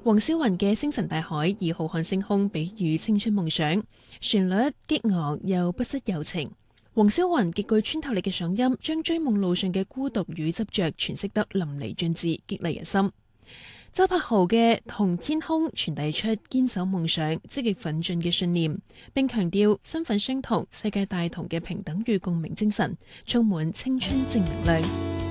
黃小雲嘅《星辰大海》以浩瀚星空比喻青春夢想，旋律激昂又不失柔情。黃小雲極具穿透力嘅上音，將追夢路上嘅孤獨與執着詮釋得淋漓盡致，激勵人心。周柏豪嘅《同天空》傳遞出堅守夢想、積極奮進嘅信念，並強調身份相同、世界大同嘅平等與共鳴精神，充滿青春正能量。